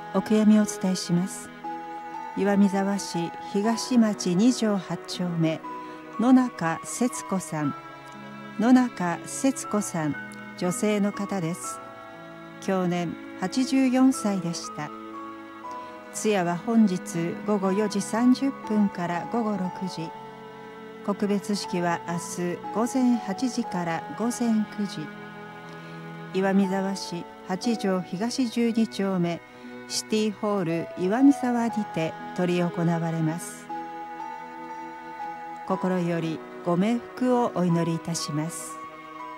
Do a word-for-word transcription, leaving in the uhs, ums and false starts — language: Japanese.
お悔やみをお伝えします。岩見沢市東町に条はち丁目野中節子さん、野中節子さん、女性の方です。享年はちじゅうよんさいでした。通夜は本日ごごよじさんじゅっぷんからごごろくじ、告別式は明日ごぜんはちじからごぜんくじ、岩見沢市はち条東じゅうに丁目シティホール岩見沢にて執り行われます。心よりご冥福をお祈りいたします。